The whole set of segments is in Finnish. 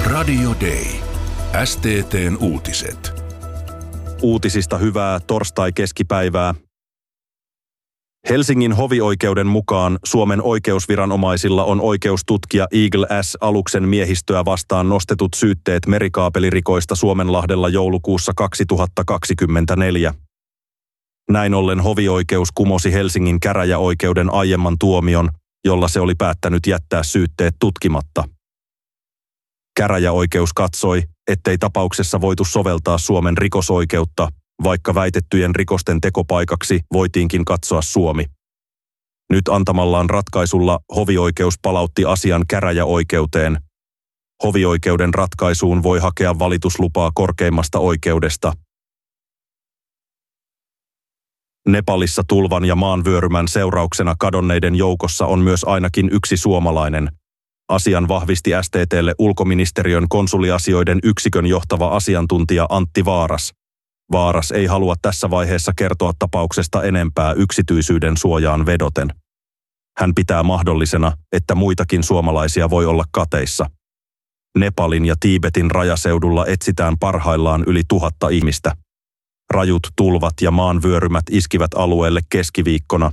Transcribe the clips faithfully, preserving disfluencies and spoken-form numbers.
Radio Day. S T T:n uutiset. Uutisista hyvää torstai-keskipäivää. Helsingin hovioikeuden mukaan Suomen oikeusviranomaisilla on oikeus tutkia Eagle S-aluksen miehistöä vastaan nostetut syytteet merikaapelirikoista Suomenlahdella joulukuussa kaksituhattakaksikymmentäneljä. Näin ollen hovioikeus kumosi Helsingin käräjäoikeuden aiemman tuomion, jolla se oli päättänyt jättää syytteet tutkimatta. Käräjäoikeus katsoi, ettei tapauksessa voitu soveltaa Suomen rikosoikeutta, vaikka väitettyjen rikosten tekopaikaksi voitiinkin katsoa Suomi. Nyt antamallaan ratkaisulla hovioikeus palautti asian käräjäoikeuteen. Hovioikeuden ratkaisuun voi hakea valituslupaa korkeimmasta oikeudesta. Nepalissa tulvan ja maanvyörymän seurauksena kadonneiden joukossa on myös ainakin yksi suomalainen. Asian vahvisti S T T:lle ulkoministeriön konsuliasioiden yksikön johtava asiantuntija Antti Vaaras. Vaaras ei halua tässä vaiheessa kertoa tapauksesta enempää yksityisyyden suojaan vedoten. Hän pitää mahdollisena, että muitakin suomalaisia voi olla kateissa. Nepalin ja Tiibetin rajaseudulla etsitään parhaillaan yli tuhatta ihmistä. Rajut tulvat ja maanvyörymät iskivät alueelle keskiviikkona.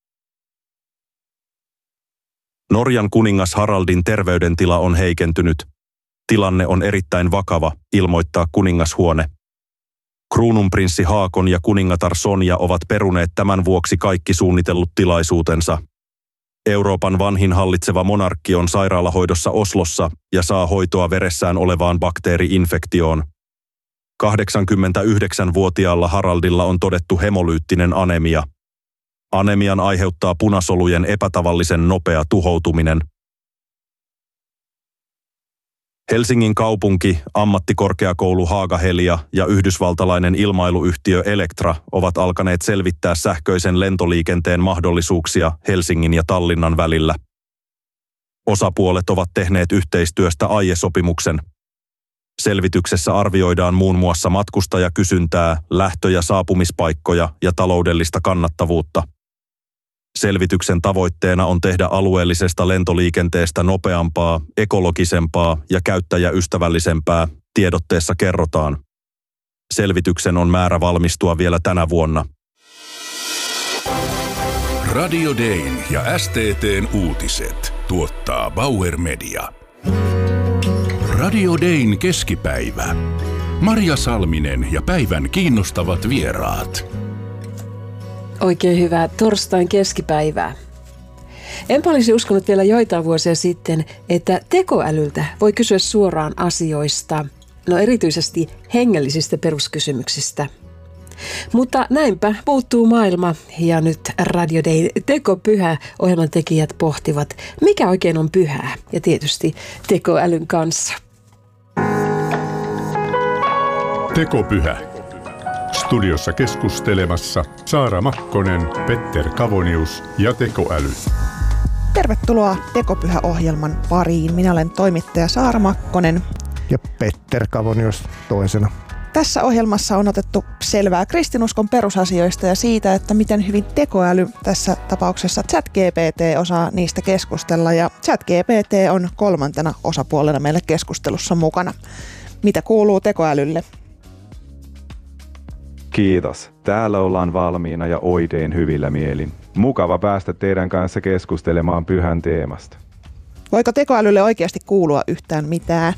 Norjan kuningas Haraldin terveydentila on heikentynyt. Tilanne on erittäin vakava, ilmoittaa kuningashuone. Kruununprinssi Haakon ja kuningatar Sonja ovat peruneet tämän vuoksi kaikki suunnitellut tilaisuutensa. Euroopan vanhin hallitseva monarkki on sairaalahoidossa Oslossa ja saa hoitoa veressään olevaan bakteeri-infektioon. kahdeksankymmentäyhdeksänvuotiaalla Haraldilla on todettu hemolyyttinen anemia. Anemian aiheuttaa punasolujen epätavallisen nopea tuhoutuminen. Helsingin kaupunki, ammattikorkeakoulu Haaga-Helia ja yhdysvaltalainen ilmailuyhtiö Electra ovat alkaneet selvittää sähköisen lentoliikenteen mahdollisuuksia Helsingin ja Tallinnan välillä. Osapuolet ovat tehneet yhteistyöstä aiesopimuksen. Selvityksessä arvioidaan muun muassa matkustajakysyntää, lähtö- ja saapumispaikkoja ja taloudellista kannattavuutta. Selvityksen tavoitteena on tehdä alueellisesta lentoliikenteestä nopeampaa, ekologisempaa ja käyttäjäystävällisempää, tiedotteessa kerrotaan. Selvityksen on määrä valmistua vielä tänä vuonna. Radio Dayn ja S T T:n uutiset tuottaa Bauer Media. Radio Dayn keskipäivä. Maria Salminen ja päivän kiinnostavat vieraat. Oikein hyvää torstain keskipäivää. Enpä olisi uskonut vielä joitain vuosia sitten, että tekoälyltä voi kysyä suoraan asioista, no erityisesti hengellisistä peruskysymyksistä. Mutta näinpä muuttuu maailma ja nyt Radio Day Tekopyhä -ohjelman tekijät pohtivat, mikä oikein on pyhää ja tietysti tekoälyn kanssa. Tekopyhä. Studiossa keskustelemassa Saara Makkonen, Petter Kavonius ja tekoäly. Tervetuloa Tekopyhä-ohjelman pariin. Minä olen toimittaja Saara Makkonen. Ja Petter Kavonius toisena. Tässä ohjelmassa on otettu selvää kristinuskon perusasioista ja siitä, että miten hyvin tekoäly, tässä tapauksessa ChatGPT, osaa niistä keskustella. Ja ChatGPT on kolmantena osapuolena meille keskustelussa mukana. Mitä kuuluu tekoälylle? Kiitos. Täällä ollaan valmiina ja oikein hyvillä mielin. Mukava päästä teidän kanssa keskustelemaan pyhän teemasta. Voiko tekoälylle oikeasti kuulua yhtään mitään?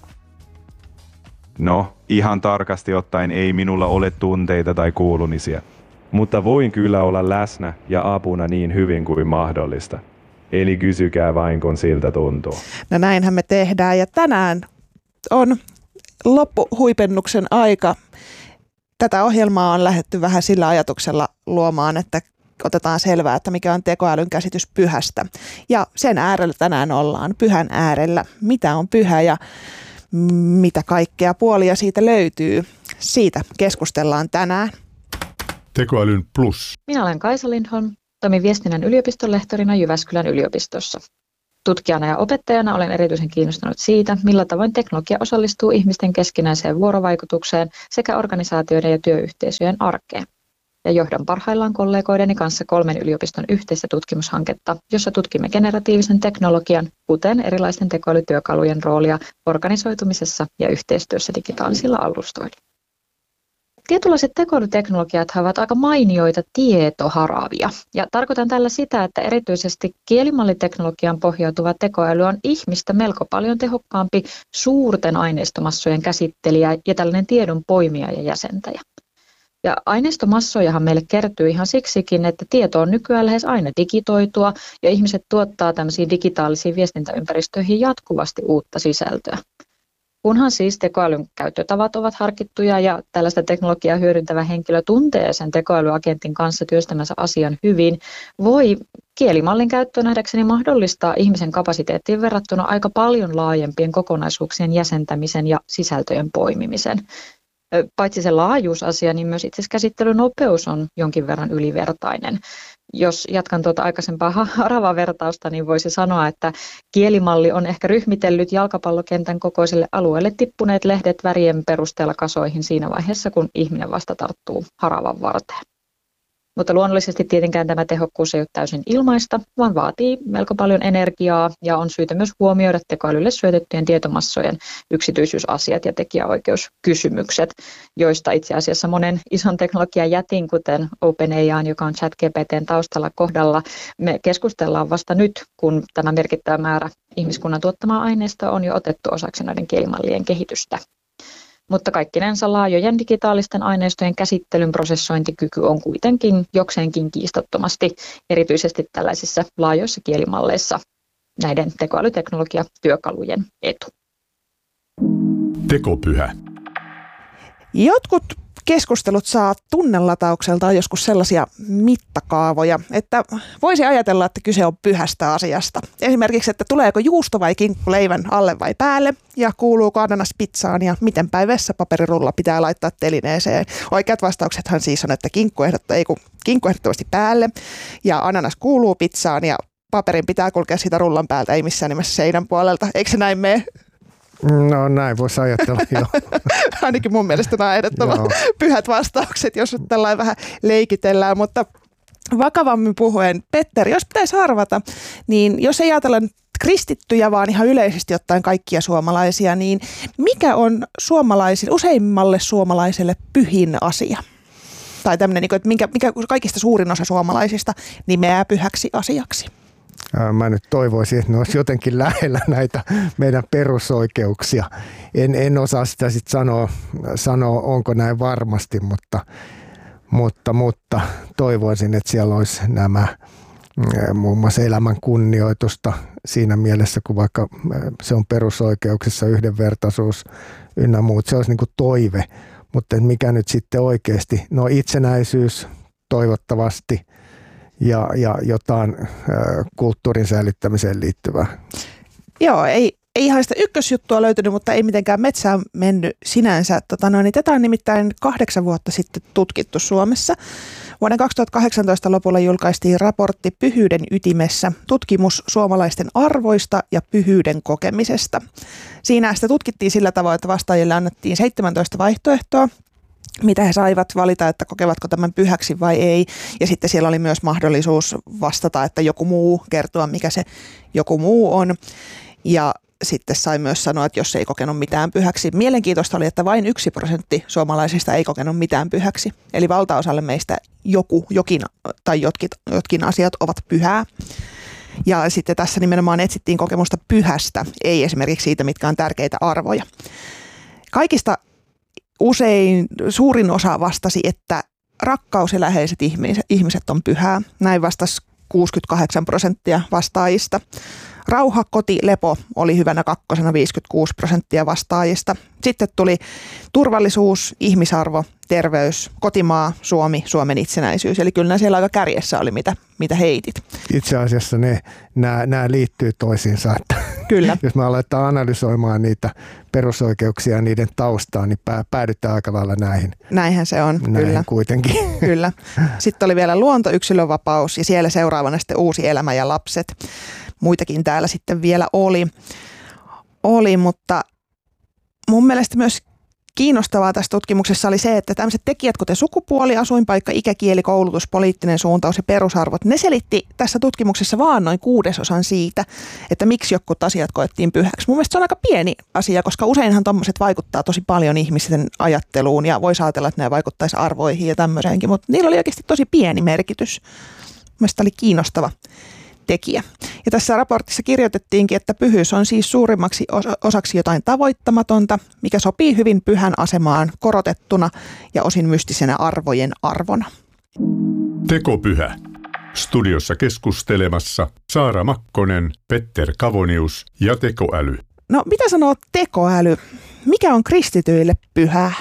No, ihan tarkasti ottaen ei minulla ole tunteita tai kuulumisia. Mutta voin kyllä olla läsnä ja apuna niin hyvin kuin mahdollista. Eli kysykää vain, kun siltä tuntuu. No näinhän me tehdään ja tänään on loppuhuipennuksen aika. Tätä ohjelmaa on lähdetty vähän sillä ajatuksella luomaan, että otetaan selvää, että mikä on tekoälyn käsitys pyhästä. Ja sen äärellä tänään ollaan, pyhän äärellä. Mitä on pyhä ja mitä kaikkea puolia siitä löytyy? Siitä keskustellaan tänään. Tekoälyn plus. Minä olen Kaisa Lindholm, toimin viestinnän yliopiston lehtorina Jyväskylän yliopistossa. Tutkijana ja opettajana olen erityisen kiinnostunut siitä, millä tavoin teknologia osallistuu ihmisten keskinäiseen vuorovaikutukseen sekä organisaatioiden ja työyhteisöjen arkeen. ja johdan parhaillaan kollegoideni kanssa kolmen yliopiston yhteistä tutkimushanketta, jossa tutkimme generatiivisen teknologian, kuten erilaisten tekoälytyökalujen roolia organisoitumisessa ja yhteistyössä digitaalisilla alustoilla. Tietynlaiset tekoälyteknologiat ovat aika mainioita tietoharavia, ja tarkoitan tällä sitä, että erityisesti kielimalliteknologiaan pohjautuva tekoäly on ihmistä melko paljon tehokkaampi suurten aineistomassojen käsittelijä ja tällainen tiedon poimija ja jäsentäjä. Ja aineistomassojahan meille kertyy ihan siksikin, että tieto on nykyään lähes aina digitoitua ja ihmiset tuottaa tämmöisiin digitaalisiin viestintäympäristöihin jatkuvasti uutta sisältöä. Kunhan siis tekoälyn käyttötavat ovat harkittuja ja tällaista teknologiaa hyödyntävä henkilö tuntee sen tekoälyagentin kanssa työstämänsä asian hyvin, voi kielimallin käyttö nähdäkseni mahdollistaa ihmisen kapasiteettiin verrattuna aika paljon laajempien kokonaisuuksien jäsentämisen ja sisältöjen poimimisen. Paitsi se laajuusasia, niin myös itse käsittelynopeus on jonkin verran ylivertainen. Jos jatkan tuota aikaisempaa haravavertausta, niin voisi sanoa, että kielimalli on ehkä ryhmitellyt jalkapallokentän kokoiselle alueelle tippuneet lehdet värien perusteella kasoihin siinä vaiheessa, kun ihminen vasta tarttuu haravan varteen. Mutta luonnollisesti tietenkään tämä tehokkuus ei ole täysin ilmaista, vaan vaatii melko paljon energiaa ja on syytä myös huomioida tekoälylle syötettyjen tietomassojen yksityisyysasiat ja tekijäoikeuskysymykset, joista itse asiassa monen ison teknologian jätin, kuten OpenAI, joka on ChatGPT:n taustalla kohdalla, me keskustellaan vasta nyt, kun tämä merkittävä määrä ihmiskunnan tuottamaa aineistoa on jo otettu osaksi näiden kielimallien kehitystä. Mutta kaikkinensa laajojen digitaalisten aineistojen käsittelyn prosessointikyky on kuitenkin jokseenkin kiistattomasti, erityisesti tällaisissa laajoissa kielimalleissa, näiden tekoälyteknologiatyökalujen etu. Tekopyhä. Jotkut keskustelut saa tunnelataukseltaan joskus sellaisia mittakaavoja, että voisi ajatella, että kyse on pyhästä asiasta. Esimerkiksi, että tuleeko juusto vai kinkku leivän alle vai päälle ja kuuluuko ananas pizzaan ja miten päin vessapaperirulla pitää laittaa telineeseen. Oikeat vastauksethan siis on, että kinkku, ehdotto, ei, kun, kinkku ehdottomasti päälle ja ananas kuuluu pizzaan ja paperin pitää kulkea siitä rullan päältä, ei missään nimessä seinän puolelta. Eikö se näin mene? No näin voisi ajatella, joo. Ainakin mun mielestä nämä ehdottomat pyhät vastaukset, jos tällainen vähän leikitellään, mutta vakavammin puhuen, Petteri, jos pitäisi arvata, niin jos ei ajatella kristittyjä, vaan ihan yleisesti ottaen kaikkia suomalaisia, niin mikä on suomalaisille, useimmalle suomalaiselle pyhin asia? Tai tämmöinen, että mikä, mikä kaikista suurin osa suomalaisista nimeää pyhäksi asiaksi? Mä nyt toivoisin, että ne olisi jotenkin lähellä näitä meidän perusoikeuksia. En, en osaa sitä sitten sanoa, sanoa, onko näin varmasti, mutta, mutta, mutta toivoisin, että siellä olisi nämä muun muassa elämän kunnioitusta siinä mielessä, kun vaikka se on perusoikeuksissa yhdenvertaisuus ynnä muut. Se olisi niin kuin toive, mutta mikä nyt sitten oikeasti, no itsenäisyys toivottavasti. Ja, ja jotain äh, kulttuurin säilyttämiseen liittyvää. Joo, ei, ei ihan sitä ykkösjuttua löytynyt, mutta ei mitenkään metsään mennyt sinänsä. Tota, no, niin tätä on nimittäin kahdeksan vuotta sitten tutkittu Suomessa. Vuoden kaksituhattakahdeksantoista lopulla julkaistiin raportti Pyhyyden ytimessä, tutkimus suomalaisten arvoista ja pyhyyden kokemisesta. Siinä sitä tutkittiin sillä tavoin, että vastaajille annettiin seitsemäntoista vaihtoehtoa, mitä he saivat valita, että kokevatko tämän pyhäksi vai ei. Ja sitten siellä oli myös mahdollisuus vastata, että joku muu kertoa, mikä se joku muu on. Ja sitten sai myös sanoa, että jos ei kokenut mitään pyhäksi. Mielenkiintoista oli, että vain yksi prosentti suomalaisista ei kokenut mitään pyhäksi. Eli valtaosalle meistä joku, jokin tai jotkin, jotkin asiat ovat pyhää. Ja sitten tässä nimenomaan etsittiin kokemusta pyhästä, ei esimerkiksi siitä, mitkä on tärkeitä arvoja. Kaikista usein suurin osa vastasi, että rakkaus ja läheiset ihmiset on pyhää. Näin vastasi kuusikymmentäkahdeksan prosenttia vastaajista. Rauha, koti, lepo oli hyvänä kakkosena viisikymmentäkuusi prosenttia vastaajista. Sitten tuli turvallisuus, ihmisarvo, terveys, kotimaa, Suomi, Suomen itsenäisyys. Eli kyllä siellä aika kärjessä oli, mitä, mitä heitit. Itse asiassa ne, nämä, nämä liittyy toisiinsa. Että kyllä. Jos me aletaan analysoimaan niitä perusoikeuksia ja niiden taustaa, niin päädytään aika lailla näihin. Näinhän se on, näihin kyllä. kuitenkin. Kyllä. Sitten oli vielä luonto, yksilönvapaus ja siellä seuraavana sitten uusi elämä ja lapset. Muitakin täällä sitten vielä oli, oli, mutta mun mielestä myös kiinnostavaa tässä tutkimuksessa oli se, että tämmöiset tekijät, kuten sukupuoli, asuinpaikka, ikä, kieli, koulutus, poliittinen suuntaus ja perusarvot, ne selitti tässä tutkimuksessa vaan noin kuudesosan siitä, että miksi jotkut asiat koettiin pyhäksi. Mun mielestä se on aika pieni asia, koska useinhan tommoset vaikuttaa tosi paljon ihmisten ajatteluun ja voisi ajatella, että ne vaikuttaisi arvoihin ja tämmöiseenkin, mutta niillä oli oikeasti tosi pieni merkitys. Mielestäni oli kiinnostava tekijä. Ja tässä raportissa kirjoitettiinkin, että pyhyys on siis suurimmaksi osaksi jotain tavoittamatonta, mikä sopii hyvin pyhän asemaan korotettuna ja osin mystisenä arvojen arvona. Tekopyhä. Studiossa keskustelemassa Saara Makkonen, Petter Kavonius ja tekoäly. No mitä sanoo tekoäly? Mikä on kristityille pyhää?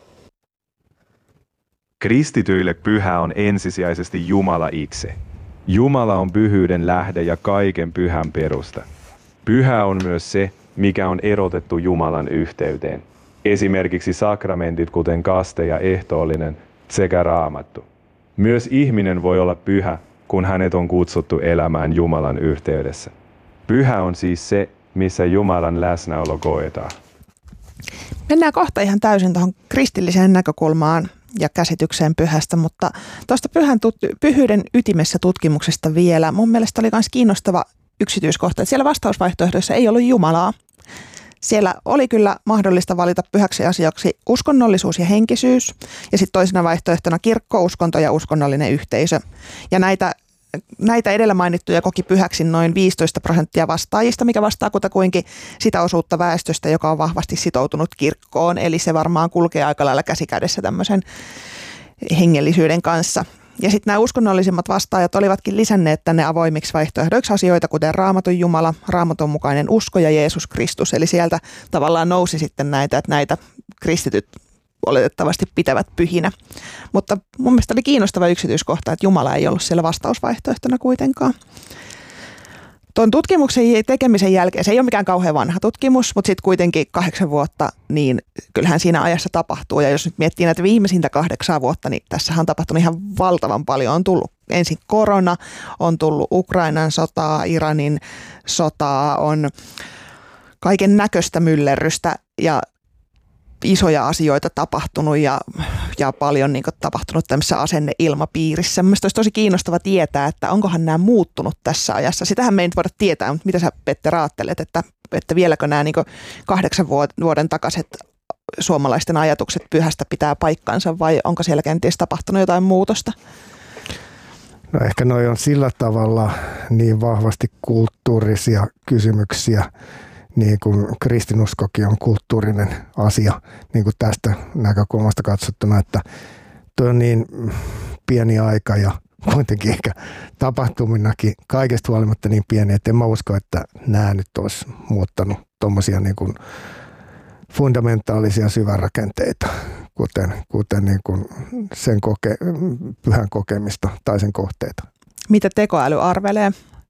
Kristityille pyhä on ensisijaisesti Jumala itse. Jumala on pyhyyden lähde ja kaiken pyhän perusta. Pyhä on myös se, mikä on erotettu Jumalan yhteyteen. Esimerkiksi sakramentit, kuten kaste ja ehtoollinen, sekä raamattu. Myös ihminen voi olla pyhä, kun hänet on kutsuttu elämään Jumalan yhteydessä. Pyhä on siis se, missä Jumalan läsnäolo koetaan. Mennään kohta ihan täysin tuohon kristilliseen näkökulmaan ja käsitykseen pyhästä, mutta tuosta pyhän tut- pyhyyden ytimessä tutkimuksesta vielä. Mun mielestä oli myös kiinnostava yksityiskohta, että siellä vastausvaihtoehdoissa ei ollut Jumalaa. Siellä oli kyllä mahdollista valita pyhäksi asiaksi uskonnollisuus ja henkisyys, ja sitten toisena vaihtoehtona kirkko, uskonto ja uskonnollinen yhteisö. Ja näitä, näitä edellä mainittuja koki pyhäksi noin viisitoista prosenttia vastaajista, mikä vastaa kutakuinkin sitä osuutta väestöstä, joka on vahvasti sitoutunut kirkkoon. Eli se varmaan kulkee aika lailla käsikädessä tämmöisen hengellisyyden kanssa. Ja sitten nämä uskonnollisimmat vastaajat olivatkin lisänneet tänne avoimiksi vaihtoehdoiksi asioita, kuten Raamatun Jumala, Raamatun mukainen usko ja Jeesus Kristus. Eli sieltä tavallaan nousi sitten näitä, että näitä kristityt oletettavasti pitävät pyhinä. Mutta mun mielestä oli kiinnostava yksityiskohta, että Jumala ei ollut siellä vastausvaihtoehtona kuitenkaan. Tuon tutkimuksen tekemisen jälkeen, se ei ole mikään kauhean vanha tutkimus, mutta sitten kuitenkin kahdeksan vuotta, niin kyllähän siinä ajassa tapahtuu. Ja jos nyt miettii näitä viimeisintä kahdeksaa vuotta, niin tässähän on tapahtunut ihan valtavan paljon. On tullut ensin korona, on tullut Ukrainan sotaa, Iranin sotaa, on kaiken näköistä myllerrystä ja isoja asioita tapahtunut ja, ja paljon niin kuin, tapahtunut tämmöisessä asenneilmapiirissä. Mielestäni olisi tosi kiinnostava tietää, että onkohan nämä muuttunut tässä ajassa. Sitähän me ei nyt voida tietää, mutta mitä sä, Petter, ajattelet, että, että vieläkö nämä niin kuin kahdeksan vuoden takaiset suomalaisten ajatukset pyhästä pitää paikkansa vai onko siellä kenties tapahtunut jotain muutosta? No ehkä noi on sillä tavalla niin vahvasti kulttuurisia kysymyksiä, niin kuin kristinuskokin on kulttuurinen asia niin kuin tästä näkökulmasta katsottuna, että tuo on niin pieni aika ja kuitenkin ehkä tapahtuminakin kaikesta huolimatta niin pieni, että en mä usko, että nämä nyt olisi muuttanut tuommoisia niin kuin fundamentaalisia syvärakenteita, kuten, kuten niin kuin sen koke, pyhän kokemista tai sen kohteita. Mitä tekoäly arvelee?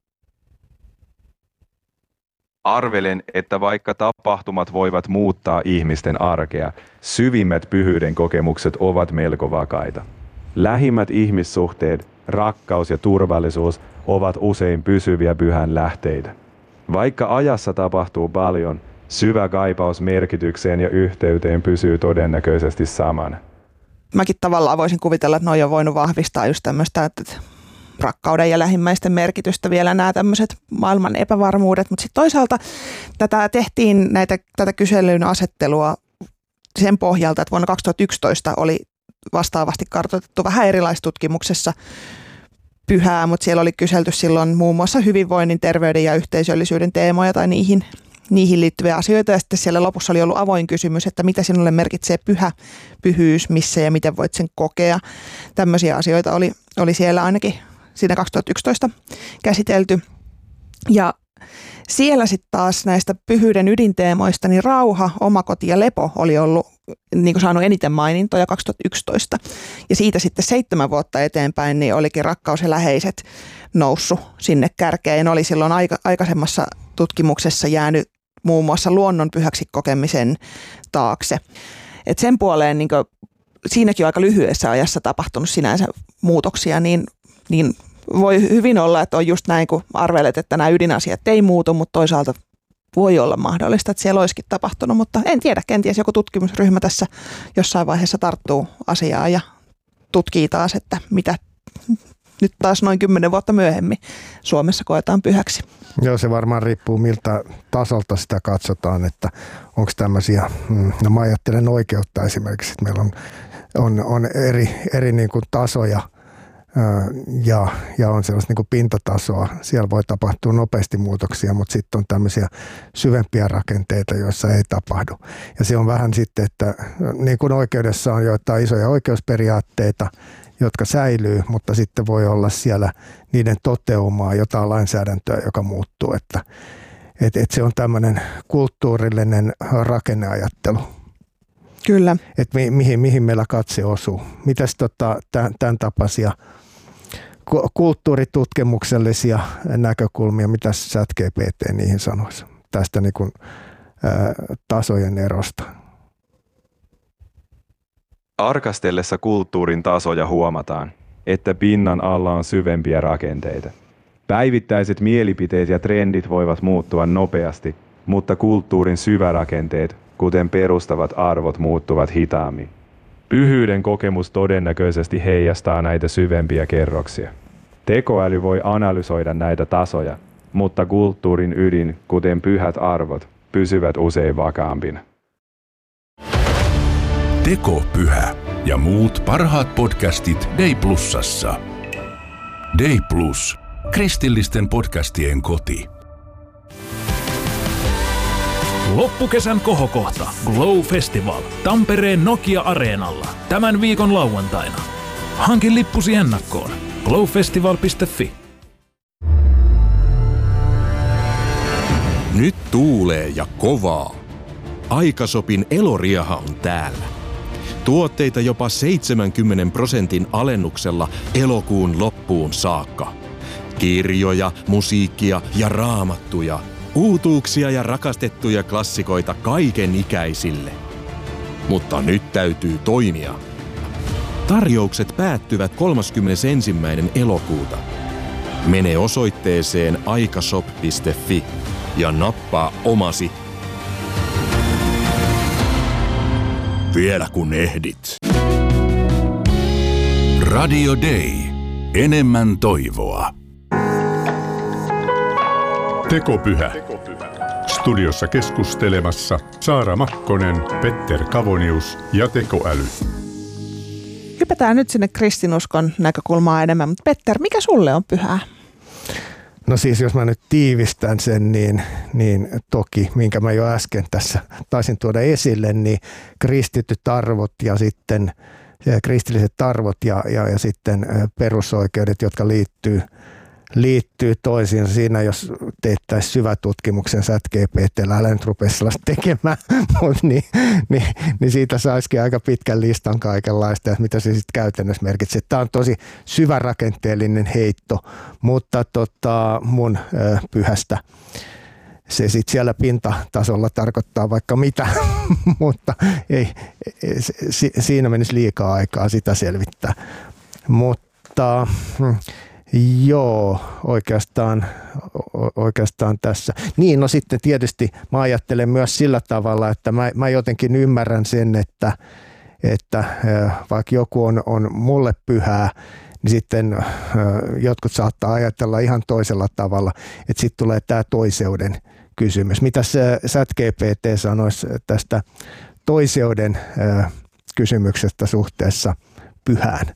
Arvelen, että vaikka tapahtumat voivat muuttaa ihmisten arkea, syvimmät pyhyyden kokemukset ovat melko vakaita. Lähimmät ihmissuhteet, rakkaus ja turvallisuus ovat usein pysyviä pyhän lähteitä. Vaikka ajassa tapahtuu paljon, syvä kaipaus merkitykseen ja yhteyteen pysyy todennäköisesti samana. Mäkin tavallaan voisin kuvitella, että noi on voinut vahvistaa just tämmöistä, että rakkauden ja lähimmäisten merkitystä vielä nämä tämmöiset maailman epävarmuudet, mutta sitten toisaalta tätä tehtiin näitä, tätä kyselyn asettelua sen pohjalta, että vuonna kaksituhattayksitoista oli vastaavasti kartoitettu vähän erilaistutkimuksessa pyhää, mutta siellä oli kyselty silloin muun muassa hyvinvoinnin, terveyden ja yhteisöllisyyden teemoja tai niihin, niihin liittyviä asioita. Ja sitten siellä lopussa oli ollut avoin kysymys, että mitä sinulle merkitsee pyhä, pyhyys, missä ja miten voit sen kokea. Tämmöisiä asioita oli, oli siellä ainakin siinä kaksituhattayksitoista käsitelty. Ja siellä sitten taas näistä pyhyyden ydinteemoista, niin rauha, omakoti ja lepo oli ollut niin kuin saanut eniten mainintoja kaksituhattayksitoista. Ja siitä sitten seitsemän vuotta eteenpäin niin olikin rakkaus ja läheiset noussut sinne kärkeen. Oli silloin aika, aikaisemmassa tutkimuksessa jäänyt muun muassa luonnon pyhäksi kokemisen taakse. Et sen puoleen niin kuin, siinäkin on aika lyhyessä ajassa tapahtunut sinänsä muutoksia, niin, niin voi hyvin olla, että on just näin, kun arvelet, että nämä ydinasiat ei muutu, mutta toisaalta voi olla mahdollista, että siellä olisikin tapahtunut, mutta en tiedä, kenties joku tutkimusryhmä tässä jossain vaiheessa tarttuu asiaan ja tutkii taas, että mitä nyt taas noin kymmenen vuotta myöhemmin Suomessa koetaan pyhäksi. Joo, se varmaan riippuu miltä tasolta sitä katsotaan, että onko tämmöisiä, no mä ajattelen oikeutta esimerkiksi, että meillä on, on, on eri, eri niin kuin tasoja ja, ja on sellaista niin kuin pintatasoa. Siellä voi tapahtua nopeasti muutoksia, mutta sitten on tämmöisiä syvempiä rakenteita, joissa ei tapahdu. Ja se on vähän sitten, että niin kuin oikeudessa on joitain isoja oikeusperiaatteita, jotka säilyy, mutta sitten voi olla siellä niiden toteumaa jotain lainsäädäntöä, joka muuttuu. Että, et, et se on tämmöinen kulttuurillinen rakenneajattelu. Kyllä. Että mi, mihin, mihin meillä katse osuu. Mitäs tota, tämän tapaisia kulttuuritutkimuksellisia näkökulmia, mitä ChatGPT niihin sanoisi tästä niin kuin, ää, tasojen erosta? Arkastellessa kulttuurin tasoja huomataan, että pinnan alla on syvempiä rakenteita. Päivittäiset mielipiteet ja trendit voivat muuttua nopeasti, mutta kulttuurin syvärakenteet, kuten perustavat arvot, muuttuvat hitaammin. Pyhyyden kokemus todennäköisesti heijastaa näitä syvempiä kerroksia. Tekoäly voi analysoida näitä tasoja, mutta kulttuurin ydin, kuten pyhät arvot, pysyvät usein vakaampina. Tekopyhä ja muut parhaat podcastit Day Plusassa. Day Plus, kristillisten podcastien koti. Loppukesän kohokohta Glow Festival Tampereen Nokia-areenalla tämän viikon lauantaina. Hankin lippusi ennakkoon glowfestival piste fi. Nyt tuulee ja kovaa. Aikasopin Eloriaha on täällä. Tuotteita jopa seitsemänkymmenen prosentin alennuksella elokuun loppuun saakka. Kirjoja, musiikkia ja raamattuja. Uutuuksia ja rakastettuja klassikoita kaiken ikäisille. Mutta nyt täytyy toimia. Tarjoukset päättyvät kolmaskymmenesensimmäinen elokuuta. Mene osoitteeseen aikashop piste fi ja nappaa omasi. Vielä kun ehdit. Radio Day. Enemmän toivoa. Tekopyhä. Studiossa keskustelemassa Saara Makkonen, Petter Kavonius ja tekoäly. Hypätään nyt sinne kristinuskon näkökulmaa enemmän, mutta Petter, mikä sulle on pyhää? No siis jos mä nyt tiivistän sen, niin, niin toki, minkä mä jo äsken tässä taisin tuoda esille, niin kristityt arvot ja sitten kristilliset arvot ja, ja, ja sitten perusoikeudet, jotka liittyy liittyy toisiinsa. Siinä jos teettäisiin syvätutkimuksen ChatGPT:llä, älä nyt rupea sellaista tekemään, mutta niin, niin, niin siitä saisikin aika pitkän listan kaikenlaista, ja mitä se sitten käytännössä merkitsee. Tämä on tosi syvärakenteellinen heitto, mutta tota, mun ö, pyhästä se sitten siellä pintatasolla tarkoittaa vaikka mitä, mutta ei, si, siinä menisi liikaa aikaa sitä selvittää. Mutta joo, oikeastaan, oikeastaan tässä. Niin, no sitten tietysti mä ajattelen myös sillä tavalla, että mä, mä jotenkin ymmärrän sen, että, että vaikka joku on, on mulle pyhää, niin sitten jotkut saattaa ajatella ihan toisella tavalla, että sitten tulee tämä toiseuden kysymys. Mitä se ChatGPT sanoisi tästä toiseuden kysymyksestä suhteessa pyhään?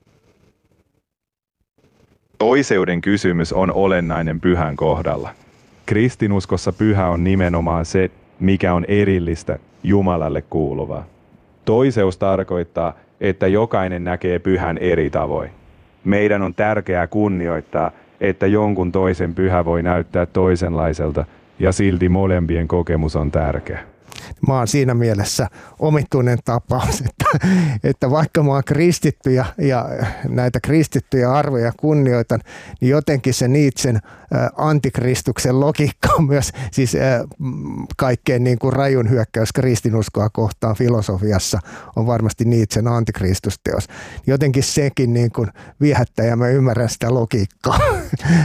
Toiseuden kysymys on olennainen pyhän kohdalla. Kristinuskossa pyhä on nimenomaan se, mikä on erillistä Jumalalle kuuluvaa. Toiseus tarkoittaa, että jokainen näkee pyhän eri tavoin. Meidän on tärkeää kunnioittaa, että jonkun toisen pyhä voi näyttää toisenlaiselta, ja silti molempien kokemus on tärkeä. Mä oon siinä mielessä omituinen tapaus, että, että vaikka mä oon kristitty ja, ja näitä kristittyjä arvoja kunnioitan, niin jotenkin se Nietzschen äh, antikristuksen logiikka on myös siis äh, kaikkein niin kuin rajun hyökkäys kristinuskoa kohtaan filosofiassa on varmasti Nietzschen antikristusteos. Jotenkin sekin niin kuin viehättää ja mä ymmärrän sitä logiikkaa.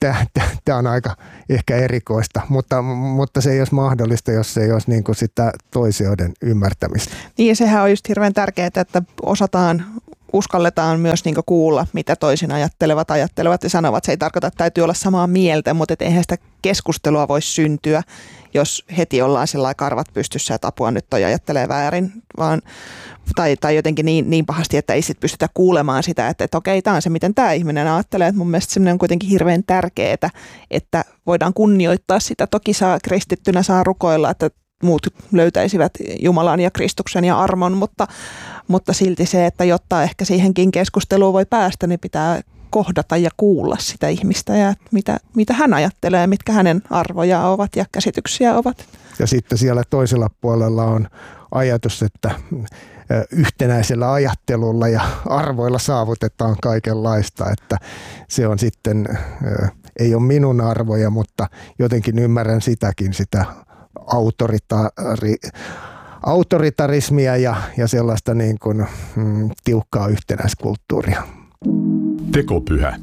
tämä on aika ehkä erikoista, mutta, mutta se ei olisi mahdollista, jos se ei olisi niin kuin sitä toisioiden ymmärtämistä. Niin ja sehän on just hirveän tärkeää, että osataan, uskalletaan myös niin kuin kuulla, mitä toisin ajattelevat, ajattelevat ja sanovat. Se ei tarkoita, että täytyy olla samaa mieltä, mutta et eihän sitä keskustelua voi syntyä, jos heti ollaan sillä karvat pystyssä, että apua nyt toi ajattelee väärin, vaan, tai, tai jotenkin niin, niin pahasti, että ei sit pystytä kuulemaan sitä, että, että okei, tämä on se, miten tämä ihminen ajattelee. Että mun mielestä semmoinen on kuitenkin hirveän tärkeää, että voidaan kunnioittaa sitä. Toki saa kristittynä saa rukoilla, että muut löytäisivät Jumalan ja Kristuksen ja armon, mutta, mutta silti se, että jotta ehkä siihenkin keskusteluun voi päästä, niin pitää kohdata ja kuulla sitä ihmistä ja mitä, mitä hän ajattelee, mitkä hänen arvoja ovat ja käsityksiä ovat. Ja sitten siellä toisella puolella on ajatus, että yhtenäisellä ajattelulla ja arvoilla saavutetaan kaikenlaista, että se on sitten, ei ole minun arvoja, mutta jotenkin ymmärrän sitäkin, sitä autoritari, autoritarismia ja, ja sellaista niin kuin, mm, tiukkaa yhtenäiskulttuuria. Tekopyhä.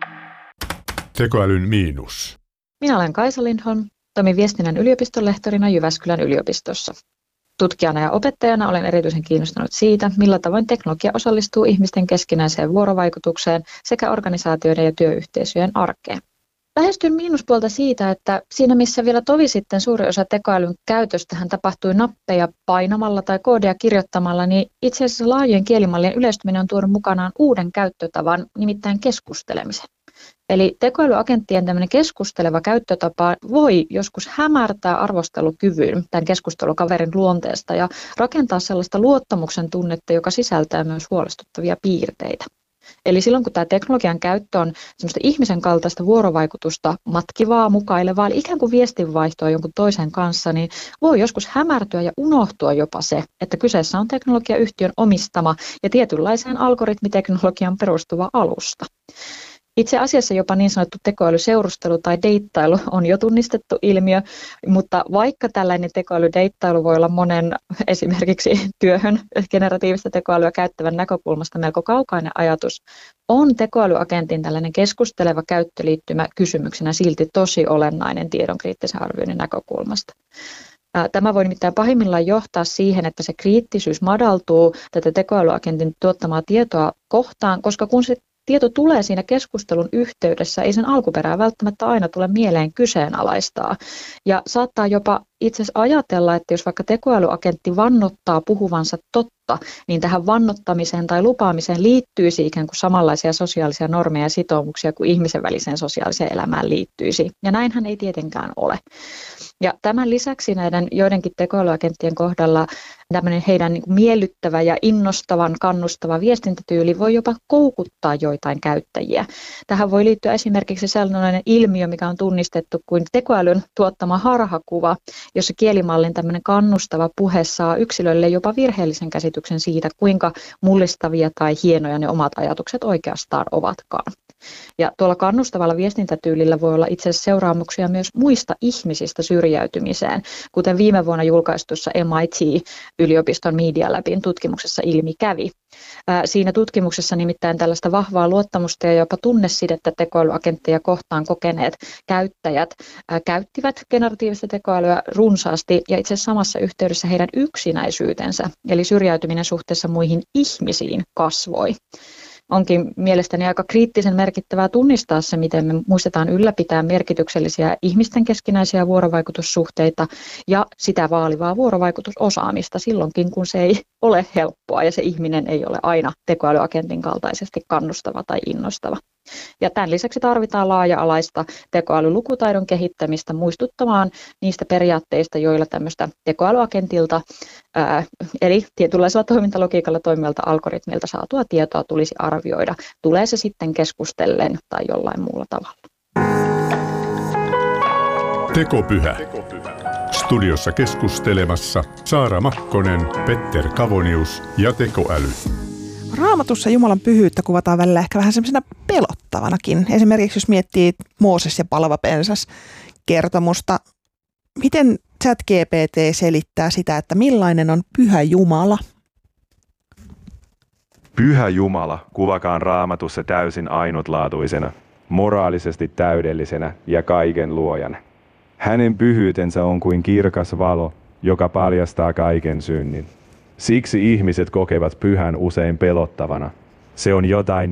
Tekoälyn miinus. Minä olen Kaisa Lindholm, toimin viestinnän yliopiston lehtorina Jyväskylän yliopistossa. Tutkijana ja opettajana olen erityisen kiinnostunut siitä, millä tavoin teknologia osallistuu ihmisten keskinäiseen vuorovaikutukseen sekä organisaatioiden ja työyhteisöjen arkeen. Lähestyn miinuspuolta siitä, että siinä missä vielä tovi sitten suuri osa tekoälyn käytöstähän tapahtui nappeja painamalla tai koodia kirjoittamalla, niin itse asiassa laajojen kielimallien yleistyminen on tuonut mukanaan uuden käyttötavan, nimittäin keskustelemisen. Eli tekoälyagenttien tämmöinen keskusteleva käyttötapa voi joskus hämärtää arvostelukyvyn tämän keskustelukaverin luonteesta ja rakentaa sellaista luottamuksen tunnetta, joka sisältää myös huolestuttavia piirteitä. Eli silloin kun tämä teknologian käyttö on semmoista ihmisen kaltaista vuorovaikutusta matkivaa, mukailevaa, eli ikään kuin viestinvaihtoa jonkun toisen kanssa, niin voi joskus hämärtyä ja unohtua jopa se, että kyseessä on teknologiayhtiön omistama ja tietynlaiseen algoritmiteknologian perustuva alusta. Itse asiassa jopa niin sanottu tekoälyseurustelu tai deittailu on jo tunnistettu ilmiö, mutta vaikka tällainen tekoälydeittailu voi olla monen esimerkiksi työhön generatiivista tekoälyä käyttävän näkökulmasta melko kaukainen ajatus, on tekoälyagentin tällainen keskusteleva käyttöliittymä kysymyksenä silti tosi olennainen tiedonkriittisen arvioinnin näkökulmasta. Tämä voi nimittäin pahimmillaan johtaa siihen, että se kriittisyys madaltuu tätä tekoälyagentin tuottamaa tietoa kohtaan, koska kun se tieto tulee siinä keskustelun yhteydessä, ei sen alkuperää välttämättä aina tule mieleen kyseenalaistaa. Ja saattaa jopa itse asiassa ajatella, että jos vaikka tekoälyagentti vannottaa puhuvansa totta, niin tähän vannottamiseen tai lupaamiseen liittyisi ikään kuin samanlaisia sosiaalisia normeja ja sitoumuksia kuin ihmisen väliseen sosiaaliseen elämään liittyisi. Ja näinhän ei tietenkään ole. Ja tämän lisäksi näiden joidenkin tekoälyagenttien kohdalla tämmöinen heidän niin kuin miellyttävä ja innostavan, kannustava viestintätyyli voi jopa koukuttaa joitain käyttäjiä. Tähän voi liittyä esimerkiksi sellainen ilmiö, mikä on tunnistettu kuin tekoälyn tuottama harhakuva, jossa kielimallin tämmöinen kannustava puhe saa yksilölle jopa virheellisen käsityksen siitä, kuinka mullistavia tai hienoja ne omat ajatukset oikeastaan ovatkaan. Ja tuolla kannustavalla viestintätyylillä voi olla itse asiassa seuraamuksia myös muista ihmisistä syrjäytymiseen, kuten viime vuonna julkaistussa M I T-yliopiston Media Labin tutkimuksessa ilmi kävi. Siinä tutkimuksessa nimittäin tällaista vahvaa luottamusta ja jopa tunnesidettä tekoälyagentteja kohtaan kokeneet käyttäjät käyttivät generatiivista tekoälyä runsaasti ja itse asiassa samassa yhteydessä heidän yksinäisyytensä, eli syrjäytyminen suhteessa muihin ihmisiin kasvoi. Onkin mielestäni aika kriittisen merkittävää tunnistaa se, miten me muistetaan ylläpitää merkityksellisiä ihmisten keskinäisiä vuorovaikutussuhteita ja sitä vaalivaa vuorovaikutusosaamista silloinkin, kun se ei ole helppoa ja se ihminen ei ole aina tekoälyagentin kaltaisesti kannustava tai innostava. Ja tämän lisäksi tarvitaan laaja-alaista tekoälylukutaidon kehittämistä muistuttamaan niistä periaatteista, joilla tämmöistä tekoälyagentilta, ää, eli tietynlaisella toimintalogiikalla toimivalta algoritmilta saatua tietoa tulisi arvioida. Tulee se sitten keskustellen tai jollain muulla tavalla. Tekopyhä. Studiossa keskustelemassa Saara Makkonen, Petter Kavonius ja tekoäly. Raamatussa Jumalan pyhyyttä kuvataan välillä ehkä vähän semmoisena pelottavanakin. Esimerkiksi jos miettii Mooses ja palava pensas kertomusta. Miten ChatGPT selittää sitä, että millainen on pyhä Jumala? Pyhä Jumala kuvakaan Raamatussa täysin ainutlaatuisena. moraalisesti täydellisenä ja kaiken luojana. Hänen pyhyytensä on kuin kirkas valo, joka paljastaa kaiken synnin. Siksi ihmiset kokevat pyhän usein pelottavana. Se on jotain